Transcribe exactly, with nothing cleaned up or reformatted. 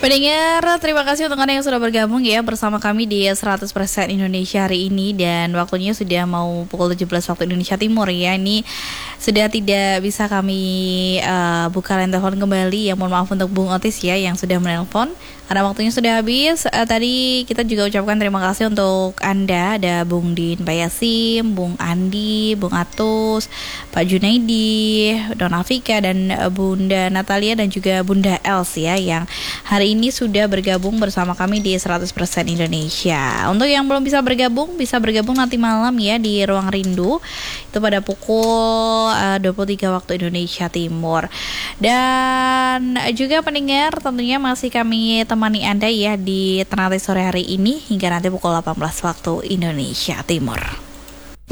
Pendengar, terima kasih untuk Anda yang sudah bergabung ya bersama kami di seratus persen Indonesia hari ini. Dan waktunya sudah mau pukul tujuh belas waktu Indonesia Timur ya. Ini sudah tidak bisa kami uh, buka line telepon kembali. Ya mohon maaf untuk Bung Otis ya yang sudah menelpon, karena waktunya sudah habis. uh, Tadi kita juga ucapkan terima kasih untuk Anda. Ada Bung Din Payasim, Bung Andi, Bung Atus, Pak Junaidi, Don Afika, dan uh, Bunda Natalia dan juga Bunda Els ya, yang hari ini sudah bergabung bersama kami di seratus persen Indonesia. Untuk yang belum bisa bergabung, bisa bergabung nanti malam ya di Ruang Rindu. Itu pada pukul uh, dua puluh tiga waktu Indonesia Timur. Dan juga pendengar, tentunya masih kami temani Anda ya di Ternate sore hari ini hingga nanti pukul delapan belas waktu Indonesia Timur.